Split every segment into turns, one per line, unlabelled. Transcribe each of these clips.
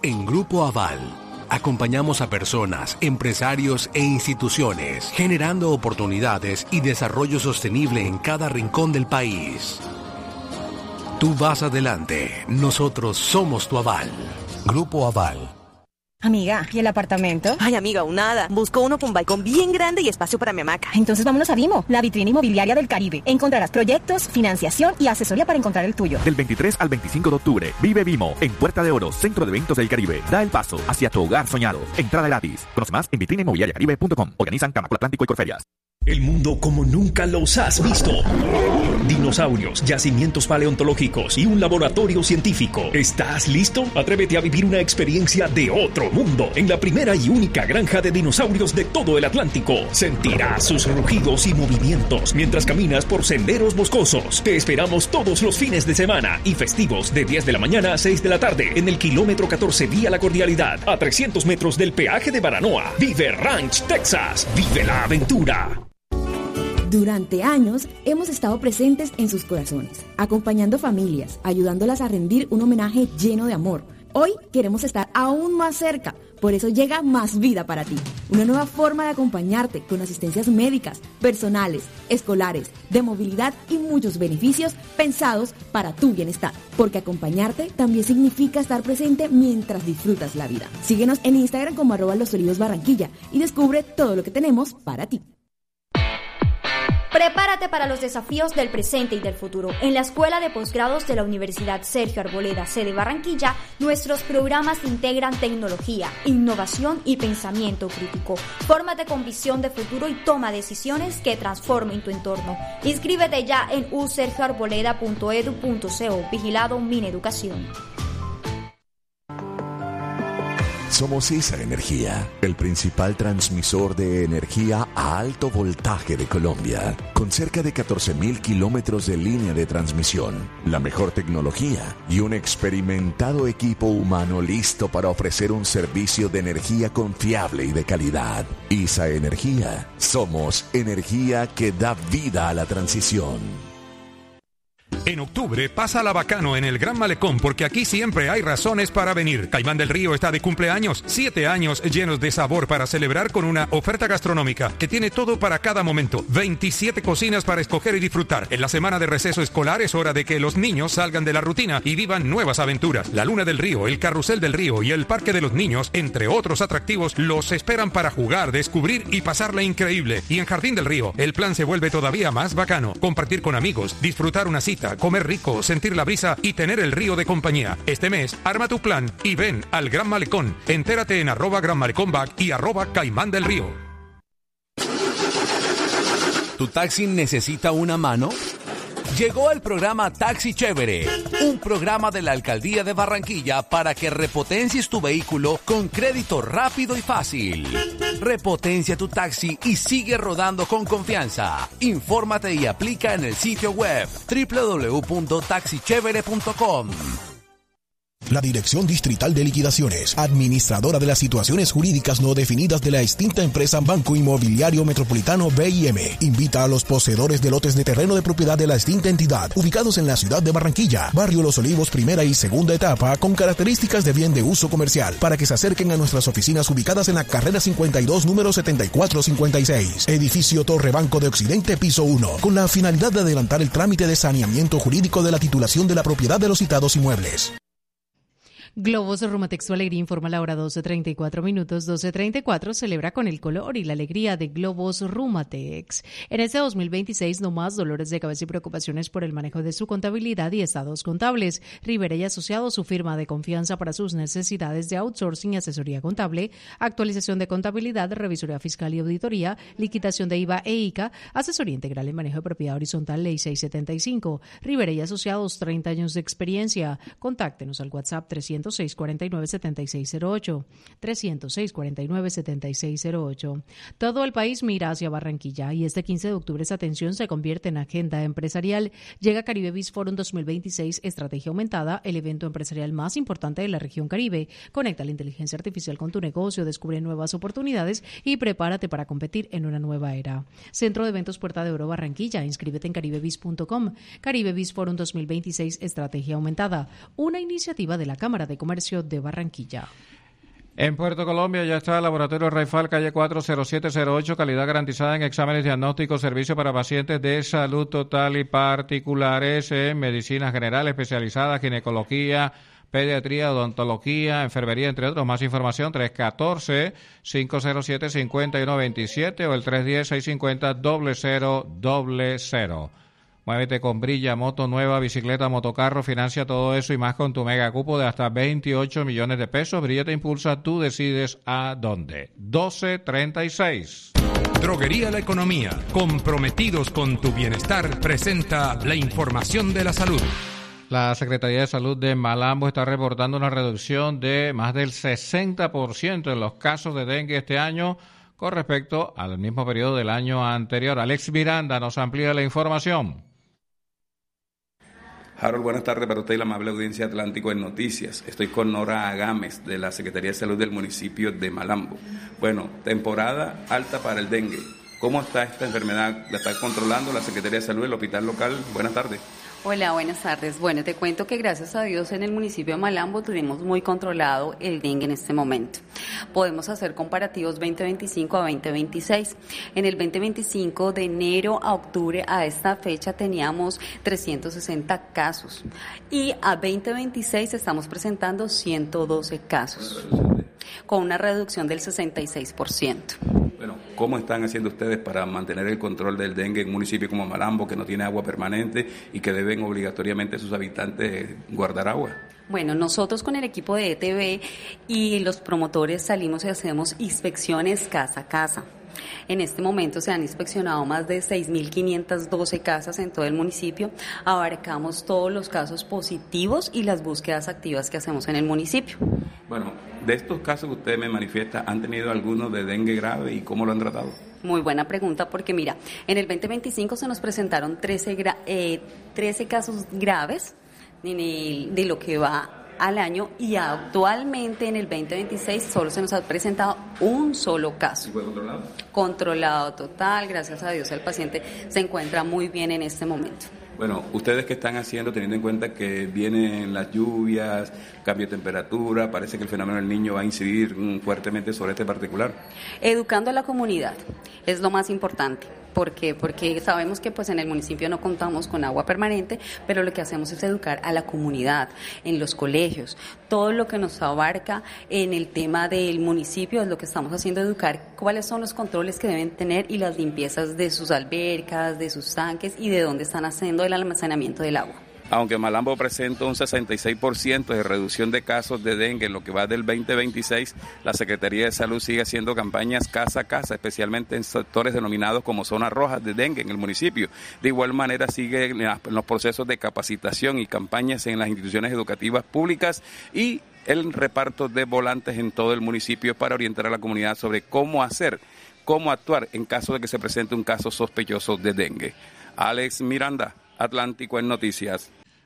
En Grupo Aval, acompañamos a personas, empresarios e instituciones, generando oportunidades y desarrollo sostenible en cada rincón del país. Tú vas adelante, nosotros somos tu aval. Grupo Aval.
Amiga, ¿y el apartamento?
Ay, amiga, aún nada. Busco uno con balcón bien grande y espacio para mi hamaca.
Entonces vámonos a Vimo, la vitrina inmobiliaria del Caribe. Encontrarás proyectos, financiación y asesoría para encontrar el tuyo.
Del 23 al 25 de octubre, vive Vimo, en Puerta de Oro, Centro de Eventos del Caribe. Da el paso hacia tu hogar soñado. Entrada gratis. Conoce más en vitrinainmobiliariacaribe.com. Organizan Camacol Atlántico y Corferias.
El mundo como nunca los has visto. Dinosaurios, yacimientos paleontológicos y un laboratorio científico. ¿Estás listo? Atrévete a vivir una experiencia de otro mundo en la primera y única granja de dinosaurios de todo el Atlántico. Sentirás sus rugidos y movimientos mientras caminas por senderos boscosos. Te esperamos todos los fines de semana y festivos de 10 de la mañana a 6 de la tarde en el kilómetro 14 vía La Cordialidad, a 300 metros del peaje de Baranoa. Vive Ranch, Texas. Vive la aventura.
Durante años hemos estado presentes en sus corazones, acompañando familias, ayudándolas a rendir un homenaje lleno de amor. Hoy queremos estar aún más cerca, por eso llega Más Vida para ti, una nueva forma de acompañarte con asistencias médicas, personales, escolares, de movilidad y muchos beneficios pensados para tu bienestar, porque acompañarte también significa estar presente mientras disfrutas la vida. Síguenos en Instagram como @losolivosbarranquilla y descubre todo lo que tenemos para ti.
Prepárate para los desafíos del presente y del futuro. En la Escuela de Posgrados de la Universidad Sergio Arboleda, sede Barranquilla, nuestros programas integran tecnología, innovación y pensamiento crítico. Fórmate con visión de futuro y toma decisiones que transformen tu entorno. Inscríbete ya en usergioarboleda.edu.co. Vigilado Mineducación.
Somos esa energía, el principal transmisor de energía a alto voltaje de Colombia, con cerca de 14.000 kilómetros de línea de transmisión, la mejor tecnología y un experimentado equipo humano listo para ofrecer un servicio de energía confiable y de calidad. ISA Energía, somos energía que da vida a la transición.
En octubre, pásala bacano en el Gran Malecón, porque aquí siempre hay razones para venir. Caimán del Río está de cumpleaños, 7 años llenos de sabor para celebrar con una oferta gastronómica que tiene todo para cada momento. 27 cocinas para escoger y disfrutar. En la semana de receso escolar es hora de que los niños salgan de la rutina y vivan nuevas aventuras. La Luna del Río, el Carrusel del Río y el Parque de los Niños, entre otros atractivos, los esperan para jugar, descubrir y pasarla increíble. Y en Jardín del Río, el plan se vuelve todavía más bacano. Compartir con amigos, disfrutar una cita, comer rico, sentir la brisa y tener el río de compañía. Este mes, arma tu plan y ven al Gran Malecón. Entérate en @GranMalecónBack y @Caimán del Río.
¿Tu taxi necesita una mano? Llegó el programa Taxi Chévere, un programa de la Alcaldía de Barranquilla para que repotencies tu vehículo con crédito rápido y fácil. Repotencia tu taxi y sigue rodando con confianza. Infórmate y aplica en el sitio web www.taxichevere.com.
La Dirección Distrital de Liquidaciones, administradora de las situaciones jurídicas no definidas de la extinta empresa Banco Inmobiliario Metropolitano BIM, invita a los poseedores de lotes de terreno de propiedad de la extinta entidad, ubicados en la ciudad de Barranquilla, barrio Los Olivos, primera y segunda etapa, con características de bien de uso comercial, para que se acerquen a nuestras oficinas ubicadas en la carrera 52, número 7456, edificio Torre Banco de Occidente, piso 1, con la finalidad de adelantar el trámite de saneamiento jurídico de la titulación de la propiedad de los citados inmuebles.
Globos Rumatex, su alegría informa la hora 12:34 minutos. 12:34 celebra con el color y la alegría de Globos Rumatex. En este 2026, no más dolores de cabeza y preocupaciones por el manejo de su contabilidad y estados contables. Rivera y Asociados, su firma de confianza para sus necesidades de outsourcing y asesoría contable, actualización de contabilidad, revisoría fiscal y auditoría, liquidación de IVA e ICA, asesoría integral en manejo de propiedad horizontal, Ley 675. Rivera y Asociados, 30 años de experiencia. Contáctenos al WhatsApp 306-49-7608, 306-49-7608. Todo el país mira hacia Barranquilla y este 15 de octubre esa atención se convierte en agenda empresarial. Llega Caribe Biz Forum 2026, Estrategia Aumentada, el evento empresarial más importante de la región Caribe. Conecta la inteligencia artificial con tu negocio, descubre nuevas oportunidades y prepárate para competir en una nueva era. Centro de Eventos Puerta de Oro Barranquilla, inscríbete en caribebiz.com. Caribe Biz Forum 2026, Estrategia Aumentada, una iniciativa de la Cámara de de Comercio de Barranquilla.
En Puerto Colombia ya está el Laboratorio Raifal, calle 40708, calidad garantizada en exámenes diagnósticos, servicio para pacientes de salud total y particulares, en medicina general especializada, ginecología, pediatría, odontología, enfermería, entre otros. Más información, 314-507-5127 o el 310-650-0000. Muévete con Brilla, moto nueva, bicicleta, motocarro, financia todo eso y más con tu mega cupo de hasta 28 millones de pesos. Brilla te impulsa, tú decides a dónde. 1236.
Droguería La Economía, comprometidos con tu bienestar, presenta la información de la salud.
La Secretaría de Salud de Malambo está reportando una reducción de más del 60% en los casos de dengue este año con respecto al mismo periodo del año anterior. Alex Miranda nos amplía la información.
Harold, buenas tardes para usted y la amable audiencia Atlántico en Noticias. Estoy con Nora Agames, de la Secretaría de Salud del municipio de Malambo. Bueno, temporada alta para el dengue. ¿Cómo está esta enfermedad? ¿La está controlando la Secretaría de Salud del hospital local? Buenas tardes.
Hola, buenas tardes. Bueno, te cuento que gracias a Dios en el municipio de Malambo tenemos muy controlado el dengue en este momento. Podemos hacer comparativos 2025 a 2026. En el 2025, de enero a octubre, a esta fecha teníamos 360 casos. Y a 2026 estamos presentando 112 casos, con una reducción del 66%.
Bueno, ¿cómo están haciendo ustedes para mantener el control del dengue en un municipio como Malambo, que no tiene agua permanente y que deben obligatoriamente sus habitantes guardar agua?
Bueno, nosotros con el equipo de ETV y los promotores salimos y hacemos inspecciones casa a casa. En este momento se han inspeccionado más de 6.512 casas en todo el municipio. Abarcamos todos los casos positivos y las búsquedas activas que hacemos en el municipio.
Bueno, de estos casos que usted me manifiesta, ¿han tenido algunos de dengue grave y cómo lo han tratado?
Muy buena pregunta, porque mira, en el 2025 se nos presentaron 13 casos graves de lo que va al año, y actualmente en el 2026 solo se nos ha presentado un solo caso.
¿Y fue controlado?
Controlado total, gracias a Dios el paciente se encuentra muy bien en este momento.
Bueno, ¿ustedes qué están haciendo teniendo en cuenta que vienen las lluvias, cambio de temperatura? Parece que el fenómeno del Niño va a incidir fuertemente sobre este particular.
Educando a la comunidad es lo más importante. ¿Por qué? Porque sabemos que pues en el municipio no contamos con agua permanente, pero lo que hacemos es educar a la comunidad, en los colegios. Todo lo que nos abarca en el tema del municipio es lo que estamos haciendo, educar cuáles son los controles que deben tener y las limpiezas de sus albercas, de sus tanques y de dónde están haciendo el almacenamiento del agua.
Aunque Malambo presenta un 66% de reducción de casos de dengue en lo que va del 2026, la Secretaría de Salud sigue haciendo campañas casa a casa, especialmente en sectores denominados como zonas rojas de dengue en el municipio. De igual manera sigue en los procesos de capacitación y campañas en las instituciones educativas públicas y el reparto de volantes en todo el municipio para orientar a la comunidad sobre cómo actuar en caso de que se presente un caso sospechoso de dengue. Alex Miranda, Atlántico en Noticias.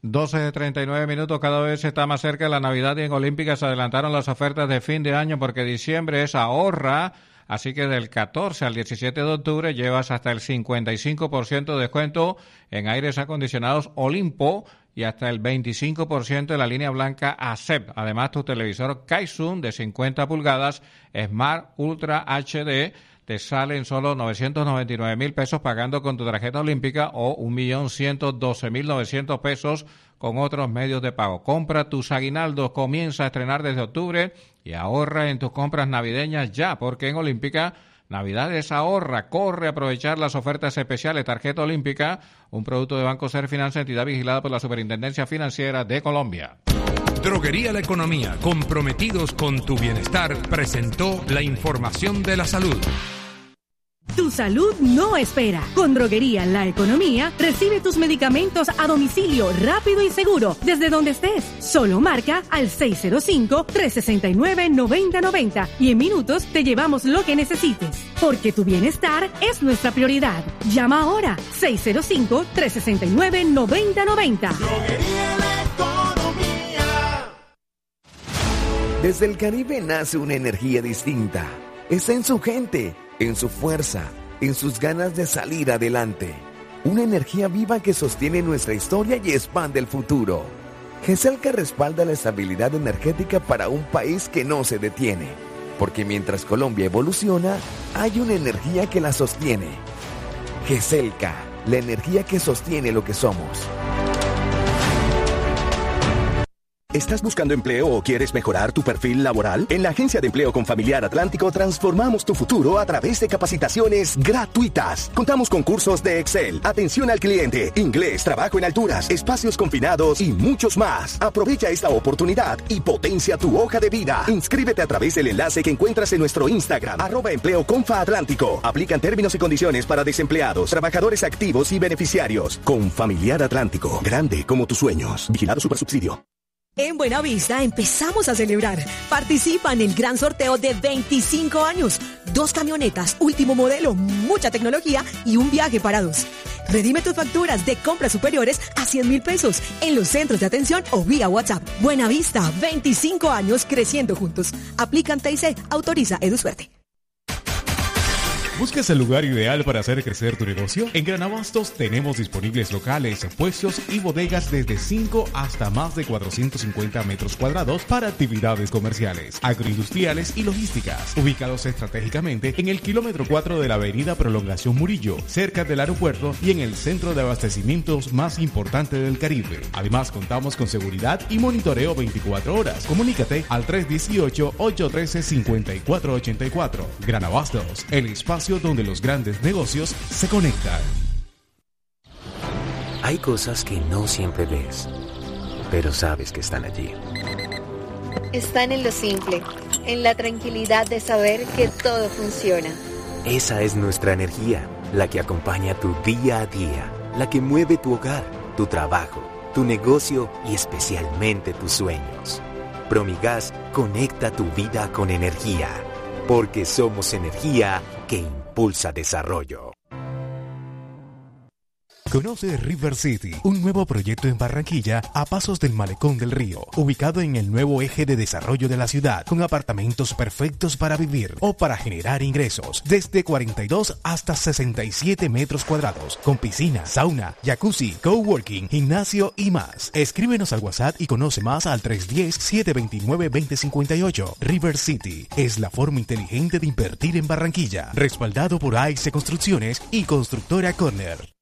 12:39, cada vez está más cerca la Navidad y en Olímpica se adelantaron las ofertas de fin de año porque diciembre es ahorra, así que del 14 al 17 de octubre llevas hasta el 55% de descuento en aires acondicionados Olimpo y hasta el 25% de la línea blanca ASEP. Además, tu televisor Kaizun de 50 pulgadas Smart Ultra HD te sale en solo 999,000 pesos pagando con tu tarjeta olímpica o 1,112,900 pesos con otros medios de pago. Compra tus aguinaldos, comienza a estrenar desde octubre y ahorra en tus compras navideñas ya, porque en Olímpica Navidades ahorra. Corre a aprovechar las ofertas especiales. Tarjeta Olímpica, un producto de Banco Ser Finanza, entidad vigilada por la Superintendencia Financiera de Colombia.
Droguería La Economía, comprometidos con tu bienestar, presentó la información de la salud.
Tu salud no espera. Con Droguería La Economía, recibe tus medicamentos a domicilio rápido y seguro desde donde estés. Solo marca al 605-369-9090 y en minutos te llevamos lo que necesites. Porque tu bienestar es nuestra prioridad. Llama ahora 605-369-9090.
Droguería La Economía.
Desde el Caribe nace una energía distinta. Está en su gente, en su fuerza, en sus ganas de salir adelante. Una energía viva que sostiene nuestra historia y expande el futuro. GESELCA respalda la estabilidad energética para un país que no se detiene, porque mientras Colombia evoluciona, hay una energía que la sostiene. GESELCA, la energía que sostiene lo que somos.
¿Estás buscando empleo o quieres mejorar tu perfil laboral? En la Agencia de Empleo Confamiliar Atlántico transformamos tu futuro a través de capacitaciones gratuitas. Contamos con cursos de Excel, atención al cliente, inglés, trabajo en alturas, espacios confinados y muchos más. Aprovecha esta oportunidad y potencia tu hoja de vida. Inscríbete a través del enlace que encuentras en nuestro Instagram, @empleoconfaatlántico. Aplican términos y condiciones para desempleados, trabajadores activos y beneficiarios. Confamiliar Atlántico, grande como tus sueños. Vigilado Supersubsidio.
En Buenavista empezamos a celebrar. Participa en el gran sorteo de 25 años. 2 camionetas, último modelo, mucha tecnología y un viaje para 2. Redime tus facturas de compras superiores a 100,000 pesos en los centros de atención o vía WhatsApp. Buenavista, 25 años creciendo juntos. Aplican TIC, autoriza EduSuerte.
¿Buscas el lugar ideal para hacer crecer tu negocio? En Gran Abastos tenemos disponibles locales, puestos y bodegas desde 5 hasta más de 450 metros cuadrados para actividades comerciales, agroindustriales y logísticas, ubicados estratégicamente en el kilómetro 4 de la avenida Prolongación Murillo, cerca del aeropuerto y en el centro de abastecimientos más importante del Caribe. Además, contamos con seguridad y monitoreo 24 horas. Comunícate al 318-813-5484. Gran Abastos, el espacio donde los grandes negocios se conectan.
Hay cosas que no siempre ves, pero sabes que están allí.
Están en lo simple, en la tranquilidad de saber que todo funciona.
Esa es nuestra energía, la que acompaña tu día a día, la que mueve tu hogar, tu trabajo, tu negocio y especialmente tus sueños. Promigas conecta tu vida con energía, porque somos energía que impulsa desarrollo.
Conoce River City, un nuevo proyecto en Barranquilla a pasos del Malecón del Río, ubicado en el nuevo eje de desarrollo de la ciudad, con apartamentos perfectos para vivir o para generar ingresos, desde 42 hasta 67 metros cuadrados, con piscina, sauna, jacuzzi, coworking, gimnasio y más. Escríbenos al WhatsApp y conoce más al 310-729-2058. River City es la forma inteligente de invertir en Barranquilla, respaldado por AIC Construcciones y Constructora Corner.